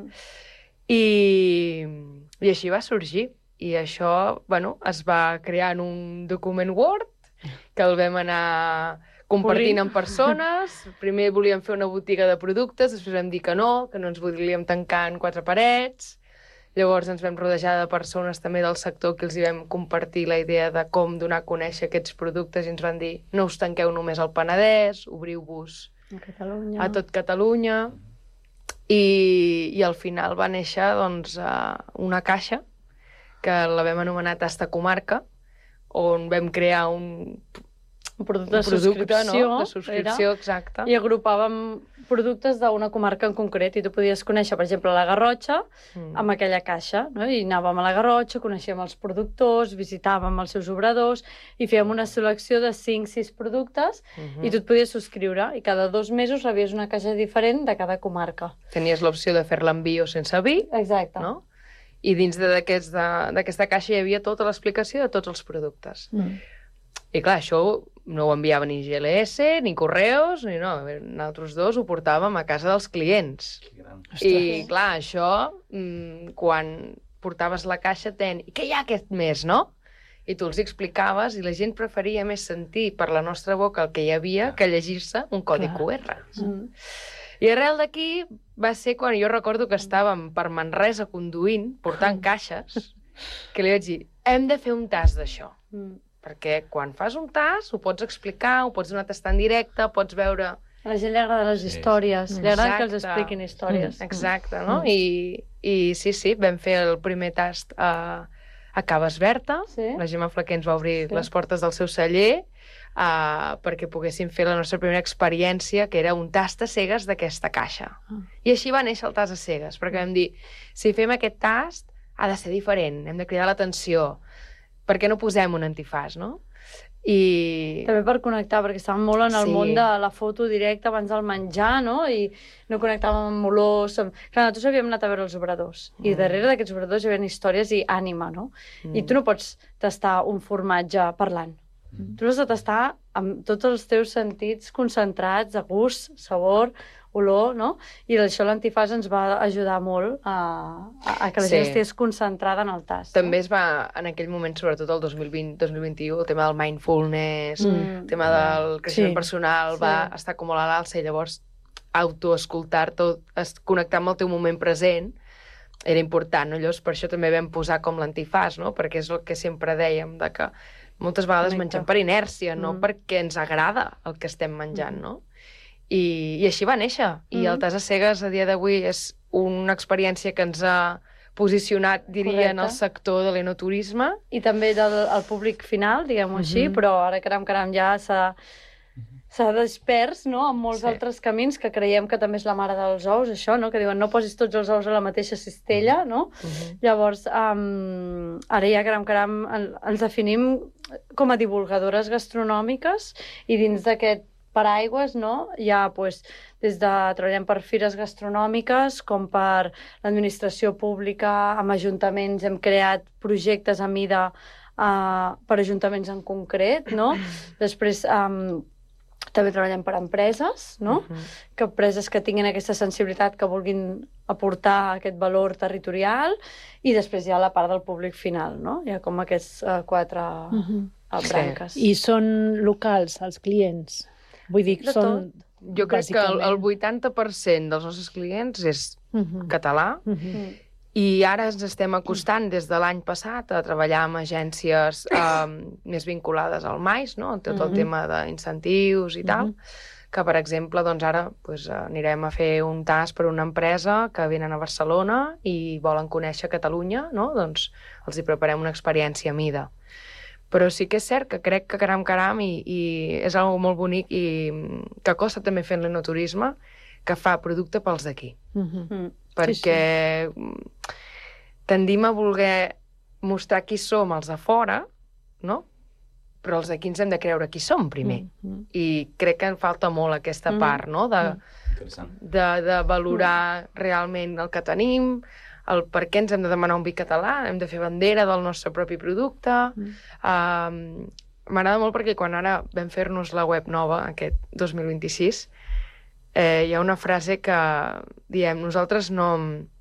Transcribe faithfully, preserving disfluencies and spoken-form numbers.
I, i així va sorgir. I això, bueno, es va crear en un document Word que el vam anar compartint amb persones. Primer volíem fer una botiga de productes, després vam dir que no, que no ens volíem tancar en quatre parets. Llavors ens vam rodejar de persones també del sector que els hi vam compartir la idea de com donar a conèixer aquests productes i ens van dir no us tanqueu només al Penedès, obriu-vos a, Catalunya. a tot Catalunya. I, i al final va néixer doncs, una caixa que la vam anomenar Tasta Comarca, on vam crear un, un producte de un producte, subscripció, no? de subscripció era, exacte. I agrupàvem productes d'una comarca en concret i tu podies conèixer, per exemple, la Garrotxa mm. amb aquella caixa, no? I anàvem a la Garrotxa, coneixíem els productors, visitàvem els seus obradors i fèiem una selecció de cinc sis productes mm-hmm. i tu et podies subscriure i cada dos mesos rebies una caixa diferent de cada comarca. Tenies l'opció de fer l'envio sense vi. Exacte. No? I dins d'aquesta caixa hi havia tota l'explicació de tots els productes. Mm. I clar, això no ho enviava ni G L S, ni correus, ni no. Nosaltres dos ho portàvem a casa dels clients. I clar, això, quan portaves la caixa, ten... I què hi ha aquest mes, no? I tu els explicaves i la gent preferia més sentir per la nostra boca el que hi havia que llegir-se un codi Q R. Mm. I arrel d'aquí va ser quan jo recordo que estàvem per Manresa conduint, portant caixes, que li vaig dir, hem de fer un tast d'això. Mm. Perquè quan fas un tast ho pots explicar, ho pots donar a tastar en directe, pots veure... A la gent li agrada les històries, sí. li agrada que els expliquin històries. Mm. Exacte, no? Mm. I, I sí, sí, vam fer el primer tast a, a Caves Berta, sí. La Gemma Flaquer ens va obrir sí. les portes del seu celler, Uh, perquè poguéssim fer la nostra primera experiència, que era un tast a cegues d'aquesta caixa. Uh. I així va néixer el tast a cegues, perquè vam dir, si fem aquest tast, ha de ser diferent, hem de cridar l'atenció. Per què no posem un antifàs, no? I... També per connectar, perquè estàvem molt en el sí. món de la foto directa abans del menjar, no? I no connectàvem amb olors... Amb... Clar, nosaltres havíem anat a veure els obradors, mm. i darrere d'aquests obradors hi havia històries i ànima, no? Mm. I tu no pots tastar un formatge parlant. Tu has de tastar amb tots els teus sentits concentrats, de gust, sabor, olor, no? I això l'antifàs ens va ajudar molt a, a, a que la sí. gent estigués concentrada en el tast. També no? es va, en aquell moment, sobretot el dos mil vint dos mil vint-u, el tema del mindfulness, mm. el tema del creixement sí. personal, va sí. estar com molt a l'alça i llavors autoescoltar-te, connectar amb el teu moment present, era important, no? Llavors per això també vam posar com l'antifàs, no? Perquè és el que sempre dèiem, de que moltes vegades mengem per inèrcia, no mm. perquè ens agrada el que estem menjant, no? I, i així va néixer. I mm. el tast a cegues a dia d'avui és una experiència que ens ha posicionat, diria, correcte. En el sector de l'enoturisme. I també del el públic final, diguem-ho mm-hmm. així, però ara, caram, caram, ja s'ha... s'ha despers, no?, en molts sí. altres camins que creiem que també és la mare dels ous, això, no?, que diuen no posis tots els ous a la mateixa cistella, no? Uh-huh. Llavors, um, ara ja, caram, caram, ens definim com a divulgadores gastronòmiques i dins d'aquest paraigües, no?, ja, pues, des de treballem per fires gastronòmiques com per l'administració pública, amb ajuntaments, hem creat projectes a mida uh, per ajuntaments en concret, no? Després, um, també treballem per empreses, no? Uh-huh. Que empreses que tinguin aquesta sensibilitat, que vulguin aportar aquest valor territorial, i després hi ha la part del públic final, no? Hi ha com aquests uh, quatre uh-huh. branques. Sí. I són locals, els clients? Vull dir, de són... Tot. Jo crec bàsicament... que el, el vuitanta per cent dels nostres clients és uh-huh. català, uh-huh. i ara ens estem acostant des de l'any passat a treballar amb agències eh, més vinculades al mais, no? Tot el mm-hmm. tema d'incentius i tal, mm-hmm. que, per exemple, doncs ara pues, anirem a fer un tast per una empresa que venen a Barcelona i volen conèixer Catalunya, no? Doncs els hi preparem una experiència a mida. Però sí que és cert que crec que caram caram i, i és algo molt bonic i que costa també fent l'enoturisme, que fa producte pels d'aquí. Mm-hmm. Perquè sí, sí. tendim a voler mostrar qui som els de fora, no? Però els d'aquí ens hem de creure qui som primer. Mm-hmm. I crec que en falta molt aquesta mm-hmm. part, no? De, de, de valorar mm-hmm. realment el que tenim, el per què ens hem de demanar un vi català, hem de fer bandera del nostre propi producte. Mm-hmm. Um, M'agrada molt perquè quan ara vam fer-nos la web nova, aquest dos mil vint-i-sis, Eh, hi ha una frase que diem, nosaltres no,